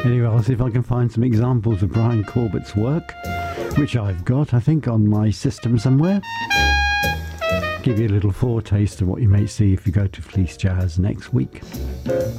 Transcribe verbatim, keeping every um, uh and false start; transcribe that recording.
Anyway, I'll see if I can find some examples of Brian Corbett's work, which I've got, I think, on my system somewhere. Give you a little foretaste of what you may see if you go to Fleece Jazz next week.